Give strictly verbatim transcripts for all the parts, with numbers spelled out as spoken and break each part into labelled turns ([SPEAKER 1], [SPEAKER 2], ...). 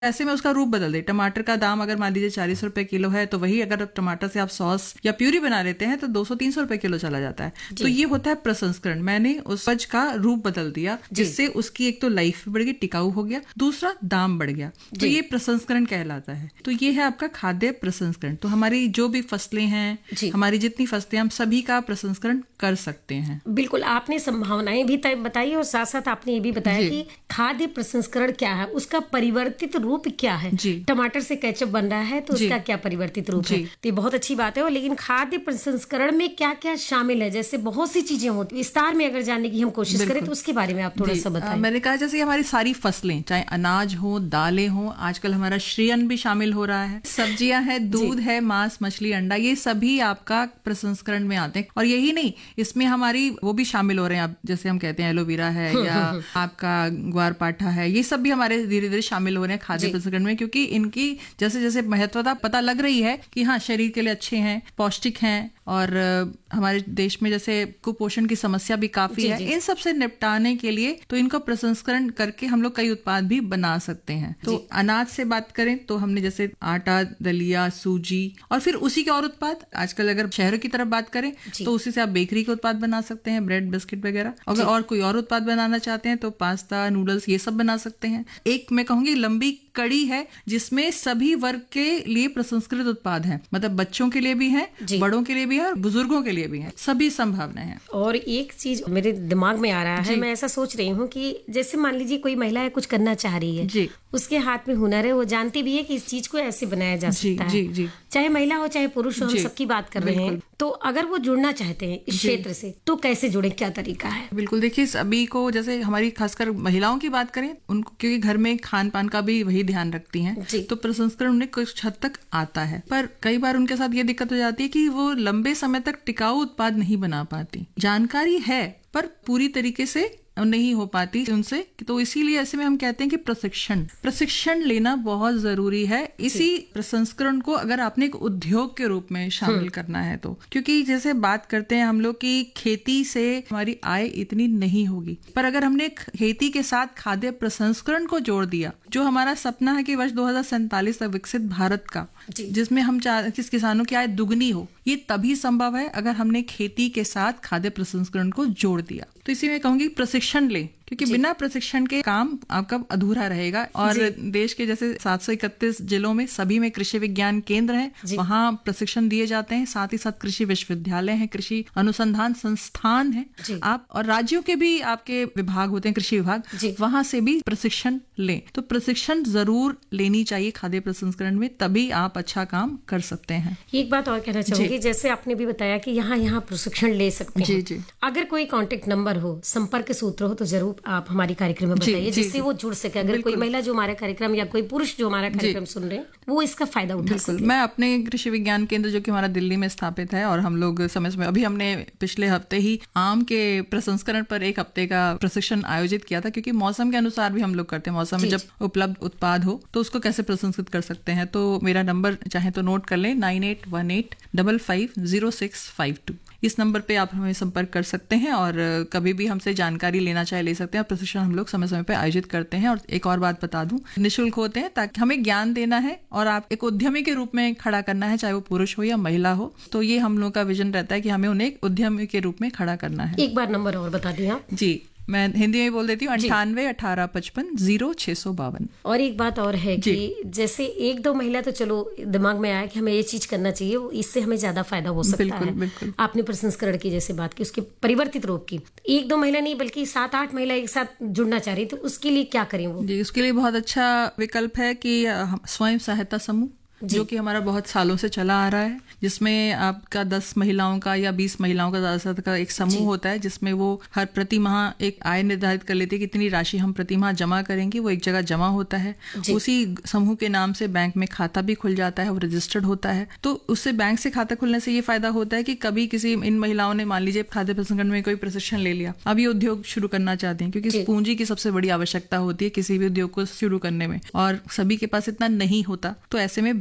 [SPEAKER 1] ऐसे में उसका रूप बदल दे। टमाटर का दाम अगर मान लीजिए चालीस रुपए किलो है, तो वही अगर टमाटर से आप सॉस या प्यूरी बना लेते हैं तो दो सौ तीन सौ रुपए किलो चला जाता है। तो ये होता है प्रसंस्करण। मैंने उस उपज का रूप बदल दिया, जिससे उसकी एक तो लाइफ बढ़ गई, टिकाऊ हो गया, दूसरा दाम बढ़ गया, तो ये प्रसंस्करण कहलाता है। तो ये है आपका खाद्य प्रसंस्करण। तो हमारी जो भी फसलें हैं, हमारी जितनी फसलें, हम सभी का प्रसंस्करण कर सकते हैं।
[SPEAKER 2] बिल्कुल, आपने संभावनाएं भी बताई और साथ साथ आपने ये भी बताया कि खाद्य प्रसंस्करण क्या है, उसका परिवर्तित रूप क्या है। टमाटर से केचप बन रहा है तो उसका क्या परिवर्तित रूप है, तो ये बहुत अच्छी बात है। और लेकिन खाद्य प्रसंस्करण में क्या क्या शामिल है, जैसे बहुत सी चीजें होती, विस्तार में अगर जानने की हम कोशिश करें तो उसके बारे में आप थोड़ा सा बताएं।
[SPEAKER 1] मैंने कहा जैसे हमारी सारी फसलें, चाहे अनाज हो, दालें हो, आजकल हमारा श्रीअन्न भी शामिल हो रहा है, सब्जियां है, दूध है, मांस, मछली, अंडा, ये सभी आपका प्रसंस्करण में आते हैं। और यही नहीं, इसमें हमारी वो भी शामिल हो रहे हैं, आप जैसे हम कहते हैं एलोवेरा है या आपका ग्वार पाठा है, ये सब भी हमारे धीरे धीरे शामिल हो रहे हैं खाद्य प्रसंस्करण में, क्योंकि इनकी जैसे जैसे महत्वता पता लग रही है कि हाँ शरीर के लिए अच्छे हैं, पौष्टिक हैं, और हमारे देश में जैसे कुपोषण की समस्या भी काफी है, इन सब से निपटाने के लिए तो इनको प्रसंस्करण करके हम लोग कई उत्पाद भी बना सकते हैं। तो अनाज से बात करें तो हमने जैसे आटा, दलिया, सूजी, और फिर उसी के और उत्पाद, आजकल अगर शहरों की तरफ बात करें तो उसी से आप बेकरी के उत्पाद बना सकते हैं, ब्रेड, बिस्किट वगैरह। अगर और कोई और उत्पाद बनाना चाहते हैं तो पास्ता, नूडल्स, ये सब बना सकते हैं। एक मैं कहूंगी लंबी कड़ी है जिसमें सभी वर्ग के लिए प्रसंस्कृत उत्पाद हैं, मतलब बच्चों के लिए भी हैं, बड़ों के लिए भी है, बुजुर्गों के लिए भी है, सभी संभावनाएं हैं।
[SPEAKER 2] और एक चीज मेरे दिमाग में आ रहा है, मैं ऐसा सोच रही हूँ कि जैसे मान लीजिए कोई महिला है, कुछ करना चाह रही है जी, उसके हाथ में हुनर है, वो जानती भी है कि इस चीज को ऐसे बनाया जा सकता है, जी, जी। चाहे महिला हो चाहे पुरुष हो, हम सबकी बात कर रहे हैं। तो अगर वो जुड़ना चाहते हैं इस क्षेत्र से तो कैसे जुड़े, क्या तरीका है?
[SPEAKER 1] बिल्कुल, देखिए सभी को, जैसे हमारी खासकर महिलाओं की बात करें, उनको क्योंकि घर में खान पान का भी वही ध्यान रखती हैं, तो प्रसंस्करण उन्हें कुछ हद तक आता है, पर कई बार उनके साथ ये दिक्कत हो जाती है कि वो लंबे समय तक टिकाऊ उत्पाद नहीं बना पाती। जानकारी है पर पूरी तरीके से नहीं हो पाती उनसे, तो इसीलिए ऐसे में हम कहते हैं कि प्रशिक्षण प्रशिक्षण लेना बहुत जरूरी है। इसी प्रसंस्करण को अगर आपने एक उद्योग के रूप में शामिल करना है तो, क्योंकि जैसे बात करते हैं हम लोग की खेती से हमारी आय इतनी नहीं होगी, पर अगर हमने खेती के साथ खाद्य प्रसंस्करण को जोड़ दिया, जो हमारा सपना है कि वर्ष दो हजार सैंतालीस तक विकसित भारत का, जिसमें हम किस किसानों की आय दुगनी हो, ये तभी संभव है अगर हमने खेती के साथ खाद्य प्रसंस्करण को जोड़ दिया। तो इसी में कहूंगी प्रशिक्षण ले, क्योंकि बिना प्रशिक्षण के काम आपका अधूरा रहेगा। और देश के जैसे सात सौ इकतीस जिलों में सभी में कृषि विज्ञान केंद्र हैं, वहाँ प्रशिक्षण दिए जाते हैं, साथ ही साथ कृषि विश्वविद्यालय हैं, कृषि अनुसंधान संस्थान है आप, और राज्यों के भी आपके विभाग होते हैं, कृषि विभाग, वहां से भी प्रशिक्षण लें। तो प्रशिक्षण जरूर लेनी चाहिए खाद्य प्रसंस्करण में, तभी आप अच्छा काम कर सकते हैं।
[SPEAKER 2] एक बात और कहना चाहूंगी, जैसे आपने भी बताया कि यहाँ यहाँ प्रशिक्षण ले सकते हैं, जी, अगर कोई कॉन्टेक्ट नंबर हो, संपर्क सूत्र हो, तो जरूर आप हमारी कार्यक्रम में बताइए, जिससे वो जुड़ सके। अगर कोई महिला जो हमारा कार्यक्रम या कोई पुरुष जो हमारा कार्यक्रम सुन रहे हैं, वो इसका फायदा उठा सके।
[SPEAKER 1] मैं अपने कृषि विज्ञान केंद्र जो कि हमारा दिल्ली में स्थापित है, और हम लोग समय समय, अभी हमने पिछले हफ्ते ही आम के प्रसंस्करण पर एक हफ्ते का प्रशिक्षण आयोजित किया था, क्योंकि मौसम के अनुसार भी हम लोग करते हैं, मौसम में जब उपलब्ध उत्पाद हो तो उसको कैसे प्रसंस्कृत कर सकते हैं। तो मेरा नंबर चाहे तो नोट कर लें, nine eight one eight double five zero six five to. इस नंबर पे आप हमें संपर्क कर सकते हैं, और कभी भी हमसे जानकारी लेना चाहे ले सकते हैं। प्रशिक्षण हम लोग समय समय पे आयोजित करते हैं। और एक और बात बता दूं, निःशुल्क होते हैं, ताकि हमें ज्ञान देना है और आप एक उद्यमी के रूप में खड़ा करना है, चाहे वो पुरुष हो या महिला हो। तो ये हम लोग का विजन रहता है कि हमें उन्हें एक उद्यमी के रूप में खड़ा करना है।
[SPEAKER 2] एक बार नंबर और बता दिया
[SPEAKER 1] जी, मैं हिंदी में बोल देती हूँ, अंठानवे अठारह पचपन जीरो छह सौ बावन।
[SPEAKER 2] और एक बात और है कि जैसे एक दो महिला तो चलो दिमाग में आया कि हमें ये चीज करना चाहिए, इससे हमें ज्यादा फायदा हो सकता बिल्कुल, है बिल्कुल। आपने प्रसंस्करण की जैसे बात की, उसके परिवर्तित रूप की, एक दो महिला नहीं बल्कि सात आठ महिला एक साथ जुड़ना चाह रही, तो उसके लिए क्या करें वो? जी, उसके लिए बहुत अच्छा विकल्प है कि स्वयं सहायता समूह, जो कि हमारा बहुत सालों से चला आ रहा है, जिसमें आपका दस महिलाओं का या बीस महिलाओं का ज्यादा से ज्यादा का एक समूह होता है, जिसमें वो हर प्रति माह एक आय निर्धारित कर लेती है, कितनी राशि हम प्रति माह जमा करेंगे, वो एक जगह जमा होता है। उसी समूह के नाम से बैंक में खाता भी खुल जाता है, वो रजिस्टर्ड होता है। तो उससे बैंक से खाता खुलने से ये फायदा होता है कि कभी किसी इन महिलाओं ने मान लीजिए खाद्य प्रसंस्करण में कोई प्रशिक्षण ले लिया, अब ये उद्योग शुरू करना चाहते हैं, क्योंकि पूंजी की सबसे बड़ी आवश्यकता होती है किसी भी उद्योग को शुरू करने में, और सभी के पास इतना नहीं होता। तो ऐसे में बैंक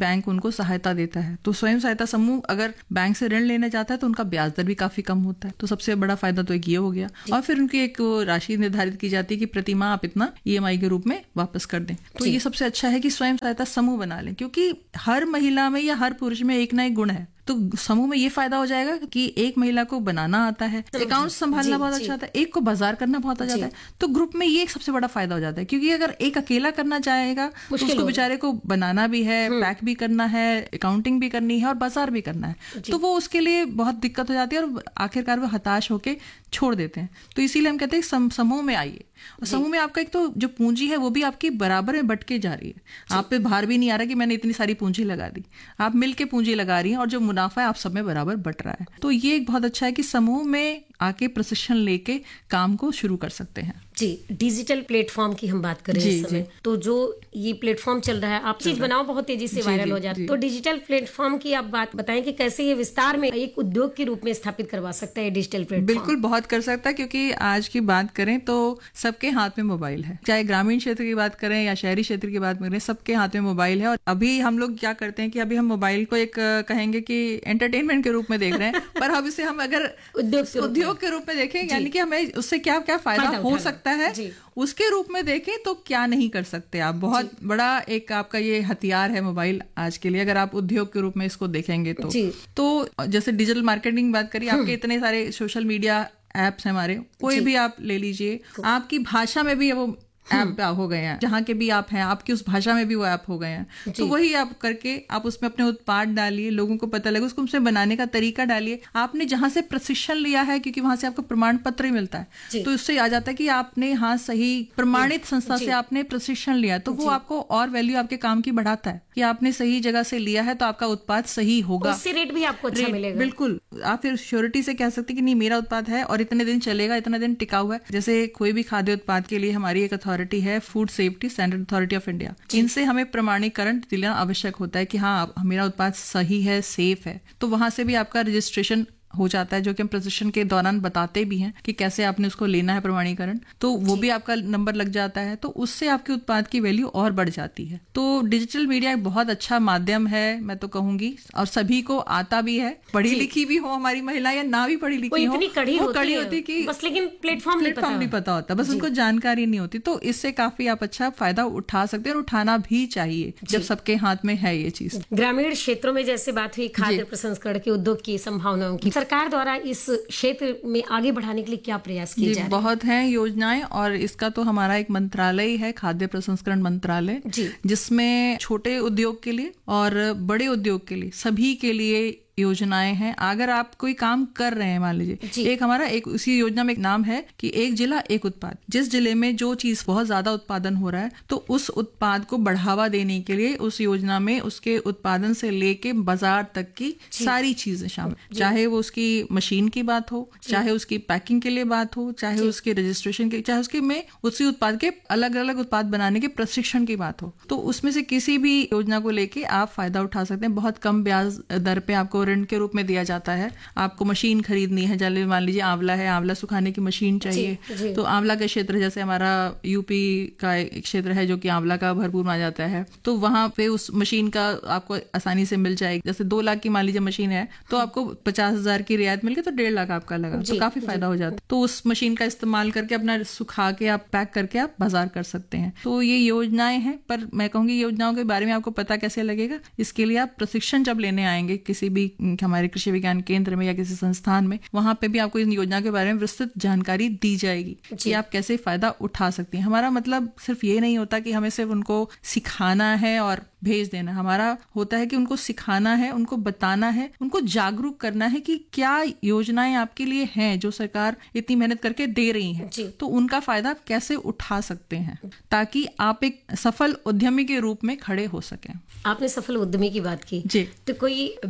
[SPEAKER 1] बैंक उनको सहायता देता है। तो स्वयं सहायता समूह अगर बैंक से ऋण लेने जाता है तो उनका ब्याज दर भी काफी कम होता है। तो सबसे बड़ा फायदा तो एक ये हो गया। और फिर उनकी एक राशि निर्धारित की जाती है कि प्रति माह आप इतना ईएमआई के रूप में वापस कर दें। तो ये सबसे अच्छा है कि स्वयं सहायता समूह बना लें, क्योंकि हर महिला में या हर पुरुष में एक ना एक गुण है। तो समूह में ये फायदा हो जाएगा कि एक महिला को बनाना आता है, अकाउंट संभालना बहुत अच्छा आता है, एक को बाजार करना बहुत आ जाता है। तो ग्रुप में ये एक सबसे बड़ा फायदा हो जाता है, क्योंकि अगर एक अकेला करना चाहेगा तो उसको बेचारे को बनाना भी है, पैक भी करना है, अकाउंटिंग भी करनी है और बाजार भी करना है। तो वो उसके लिए बहुत दिक्कत हो जाती है और आखिरकार वो हताश होके छोड़ देते हैं। तो इसीलिए हम कहते हैं समूह में आइए। और समूह में आपका एक तो जो पूंजी है वो भी आपकी बराबर में बट के जा रही है। आप पे भार भी नहीं आ रहा कि मैंने इतनी सारी पूंजी लगा दी, आप मिलके पूंजी लगा रही हैं और जो मुनाफा है आप सब में बराबर बट रहा है। तो ये एक बहुत अच्छा है कि समूह में आके प्रशिक्षण लेके काम को शुरू कर सकते हैं।
[SPEAKER 2] जी, डिजिटल प्लेटफॉर्म की हम बात करें इस समय, तो जो ये प्लेटफॉर्म चल रहा है, आप चीज बनाओ बहुत तेजी से वायरल हो जाती है। तो डिजिटल प्लेटफॉर्म की आप बात बताएं कि कैसे ये विस्तार में एक उद्योग के रूप में स्थापित करवा सकता है डिजिटल प्लेटफॉर्म।
[SPEAKER 1] बिल्कुल, बहुत कर सकता है, क्योंकि आज की बात करें तो सबके हाथ में मोबाइल है। चाहे ग्रामीण क्षेत्र की बात करें या शहरी क्षेत्र की बात करें, सबके हाथ में मोबाइल है। और अभी हम लोग क्या करते हैं कि अभी हम मोबाइल को एक कहेंगे कि एंटरटेनमेंट के रूप में देख रहे हैं, पर अब इसे हम अगर उद्योग के रूप में देखें, यानी कि हमें उससे क्या क्या फायदा हो सकता है उसके रूप में देखें, तो क्या नहीं कर सकते आप। बहुत बड़ा एक आपका ये हथियार है मोबाइल आज के लिए, अगर आप उद्योग के रूप में इसको देखेंगे तो। तो जैसे डिजिटल मार्केटिंग की बात करिए, आपके इतने सारे सोशल मीडिया एप्स हैं हमारे, कोई भी आप ले लीजिए, आपकी भाषा में भी वो ऐप हो गए हैं, जहाँ के भी आप हैं आपकी उस भाषा में भी वो ऐप हो गए हैं। तो वही आप करके आप उसमें अपने उत्पाद डालिए, लोगों को पता लगे, उसको उसमें बनाने का तरीका डालिए। आपने जहाँ से प्रशिक्षण लिया है, क्योंकि वहां से आपको प्रमाण पत्र ही मिलता है, तो उससे आ जाता है कि आपने हाँ सही प्रमाणित संस्था से आपने प्रशिक्षण लिया, तो वो आपको और वैल्यू आपके काम की बढ़ाता है कि आपने सही जगह से लिया है, तो आपका उत्पाद सही होगा,
[SPEAKER 2] उससे रेट भी आपको अच्छा मिलेगा।
[SPEAKER 1] बिल्कुल, आप फिर श्योरिटी से कह सकते कि नहीं मेरा उत्पाद है और इतने दिन चलेगा, इतने दिन टिका हुआ है। जैसे कोई भी खाद्य उत्पाद के लिए हमारी एक अथॉरिटी है, food safety standard authority of India. इनसे हमें प्रमाणीकरण दिलाना आवश्यक होता है कि हाँ मेरा उत्पाद सही है, सेफ है। तो वहां से भी आपका रजिस्ट्रेशन हो जाता है, जो कि हम प्रशिक्षण के दौरान बताते भी हैं कि कैसे आपने उसको लेना है प्रमाणीकरण। तो वो भी आपका नंबर लग जाता है, तो उससे आपके उत्पाद की वैल्यू और बढ़ जाती है। तो डिजिटल मीडिया एक बहुत अच्छा माध्यम है, मैं तो कहूंगी, और सभी को आता भी है, पढ़ी लिखी भी हो हमारी महिला या ना भी पढ़ी लिखी हो,
[SPEAKER 2] कड़ी
[SPEAKER 1] वो
[SPEAKER 2] होती
[SPEAKER 1] कड़ी
[SPEAKER 2] है,
[SPEAKER 1] होती कि
[SPEAKER 2] बस लेकिन प्लेटफॉर्म
[SPEAKER 1] प्लेटफॉर्म नहीं पता होता, बस उनको जानकारी नहीं होती। तो इससे काफी आप अच्छा फायदा उठा सकते हैं और उठाना भी चाहिए जब सबके हाथ में है ये चीज।
[SPEAKER 2] ग्रामीण क्षेत्रों में जैसे बात हुई खाद्य प्रसंस्करण के उद्योग की संभावनाओं की, सरकार द्वारा इस क्षेत्र में आगे बढ़ाने के लिए क्या प्रयास किए जा रहे हैं?
[SPEAKER 1] बहुत हैं योजनाएं, और इसका तो हमारा एक मंत्रालय है, खाद्य प्रसंस्करण मंत्रालय, जिसमें छोटे उद्योग के लिए और बड़े उद्योग के लिए सभी के लिए योजनाएं हैं। अगर आप कोई काम कर रहे हैं, मान लीजिए एक हमारा एक उसी योजना में एक नाम है कि एक जिला एक उत्पाद। जिस जिले में जो चीज बहुत ज्यादा उत्पादन हो रहा है, तो उस उत्पाद को बढ़ावा देने के लिए उस योजना में उसके उत्पादन से लेके बाजार तक की सारी चीजें शामिल, चाहे वो उसकी मशीन की बात हो, चाहे उसकी पैकिंग के लिए बात हो, चाहे उसके रजिस्ट्रेशन की, चाहे उसके में उसी उत्पाद के अलग अलग उत्पाद बनाने के प्रशिक्षण की बात हो। तो उसमें से किसी भी योजना को लेके आप फायदा उठा सकते हैं। बहुत कम ब्याज दर पे आपको ऋण के रूप में दिया जाता है। आपको मशीन खरीदनी है, जैसे मान लीजिए आंवला है, आंवला सुखाने की मशीन चाहिए, जी, जी। तो आंवला का क्षेत्र, जैसे हमारा यूपी का एक क्षेत्र है जो कि आंवला का भरपूर माना जाता है, तो वहां पे उस मशीन का आपको आसानी से मिल जाएगी। जैसे दो लाख की मान लीजिए मशीन है, तो आपको पचास हजार की रियायत मिल गई, तो डेढ़ लाख आपका लगा, तो काफी फायदा हो जाता है। तो उस मशीन का इस्तेमाल करके अपना सुखा के आप पैक करके आप बाजार कर सकते हैं। तो ये योजनाएं हैं, पर मैं कहूंगी योजनाओं के बारे में आपको पता कैसे लगेगा, इसके लिए आप प्रशिक्षण जब लेने आएंगे किसी भी हमारे कृषि विज्ञान केंद्र में या किसी संस्थान में, वहां पे भी आपको इन योजना के बारे में विस्तृत जानकारी दी जाएगी कि आप कैसे फायदा उठा सकती हैं। हमारा मतलब सिर्फ ये नहीं होता कि हमें सिर्फ उनको सिखाना है और भेज देना, हमारा होता है कि उनको सिखाना है, उनको बताना है, उनको जागरूक करना है कि क्या योजनाएं आपके लिए हैं जो सरकार इतनी मेहनत करके दे रही है, तो उनका फायदा आप कैसे उठा सकते हैं ताकि आप एक सफल उद्यमी के रूप में खड़े हो सकें।
[SPEAKER 2] आपने सफल उद्यमी की बात की
[SPEAKER 1] जी,
[SPEAKER 2] तो कोई बहन हो या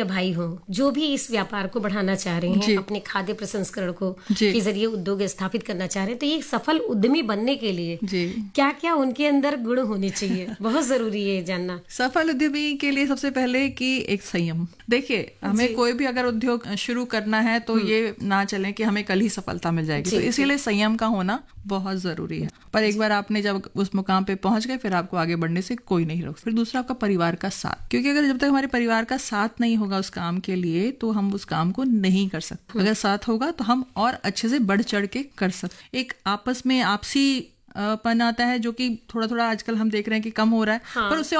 [SPEAKER 2] या भाई हो, जो भी इस व्यापार को बढ़ाना चाह रहे हैं, अपने खाद्य प्रसंस्करण को के जरिए उद्योग स्थापित करना चाह रहे हैं, तो ये सफल उद्यमी बनने के लिए क्या क्या उनके अंदर गुण होने चाहिए, बहुत जरूरी है जानना।
[SPEAKER 1] सफल उद्यमी के लिए सबसे पहले कि एक संयम। देखिए, हमें कोई भी अगर उद्योग शुरू करना है तो ये ना चले कि हमें कल ही सफलता मिल जाएगी, तो इसीलिए संयम का होना बहुत जरूरी है। पर एक बार आपने जब उस मुकाम पे पहुंच गए, फिर आपको आगे बढ़ने से कोई नहीं रोक। फिर दूसरा आपका परिवार का साथ, क्योंकि अगर जब तक हमारे परिवार का साथ नहीं होगा उस काम के लिए, तो हम उस काम को नहीं कर सकते। अगर साथ होगा तो हम और अच्छे से बढ़ चढ़ के कर सकते। एक आपस में आपसी पन आता है, जो कि थोड़ा थोड़ा आजकल हम देख रहे हैं कि कम हो रहा है, हाँ। पर उससे